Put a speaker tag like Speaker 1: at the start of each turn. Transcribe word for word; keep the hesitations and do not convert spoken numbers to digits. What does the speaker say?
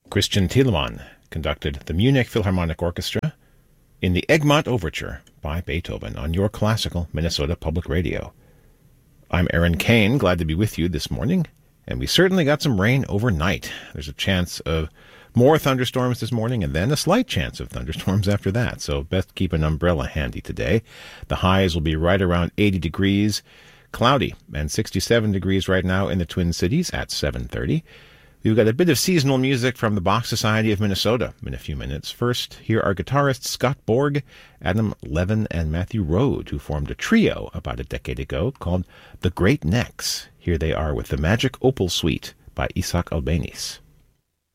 Speaker 1: Christian Thielemann conducted the Munich Philharmonic Orchestra in the Egmont Overture by Beethoven on your classical Minnesota Public Radio. I'm Aaron Kane, glad to be with you this morning, and we certainly got some rain overnight. There's a chance of more thunderstorms this morning and then a slight chance of thunderstorms after that, so best keep an umbrella handy today. The highs will be right around eighty degrees, cloudy, and sixty-seven degrees right now in the Twin Cities at seven thirty. We've got a bit of seasonal music from the Bach Society of Minnesota in a few minutes. First, here are guitarists Scott Borg, Adam Levin, and Matthew Rode, who formed a trio about a decade ago called The Great Necks. Here they are with the Magic Opal Suite by Isaac Albéniz.